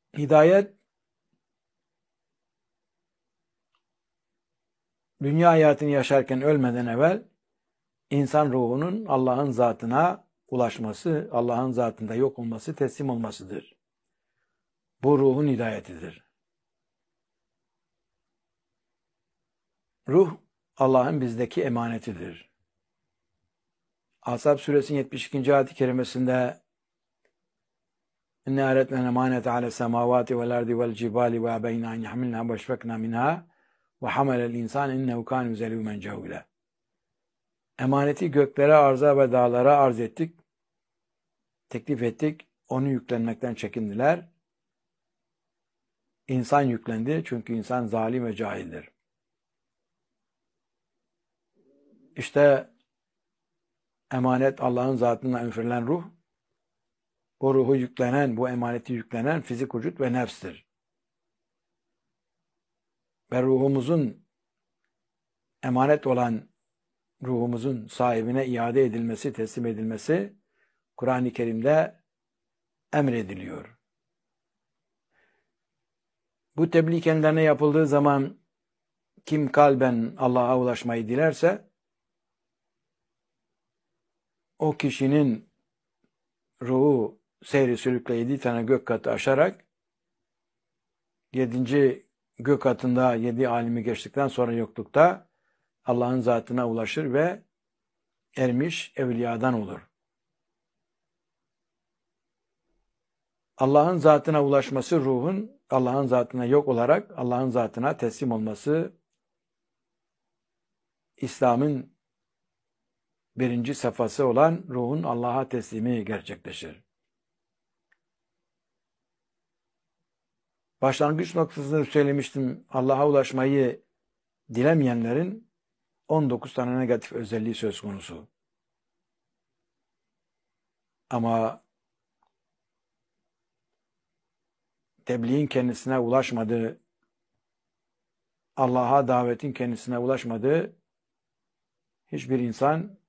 Hidayet, dünya hayatını yaşarken ölmeden evvel insan ruhunun Allah'ın zatına ulaşması, Allah'ın zatında yok olması, teslim olmasıdır. Bu ruhun hidayetidir. Ruh, Allah'ın bizdeki emanetidir. Ahzab suresinin 72. ayet-i kerimesinde İnne eretlen emanete ale semavati vel ardi vel cibali ve abeyna en yahmilna ve şfekna minha ve hamelel insan innehu kâne zelûmen cehûle. Emaneti göklere, arza ve dağlara arz ettik, teklif ettik. Onu yüklenmekten çekindiler. İnsan yüklendi çünkü insan zalim ve cahildir. İşte emanet Allah'ın zatına üfürülen ruh, bu ruhu yüklenen, bu emaneti yüklenen fizik vücut ve nefstir. Ve ruhumuzun emanet olan ruhumuzun sahibine iade edilmesi, teslim edilmesi Kur'an-ı Kerim'de emrediliyor. Bu tebliğ kendilerine yapıldığı zaman kim kalben Allah'a ulaşmayı dilerse o kişinin ruhu seyri sülükle 7 tane gök katı aşarak 7. gök katında 7 alimi geçtikten sonra yoklukta Allah'ın zatına ulaşır ve ermiş evliyadan olur. Allah'ın zatına ulaşması ruhun Allah'ın zatına yok olarak Allah'ın zatına teslim olması İslam'ın birinci safhası olan ruhun Allah'a teslimi gerçekleşir. Başlangıç noktasında söylemiştim. Allah'a ulaşmayı dilemeyenlerin 19 tane negatif özelliği söz konusu. Ama tebliğin kendisine ulaşmadığı, Allah'a davetin kendisine ulaşmadığı hiçbir insan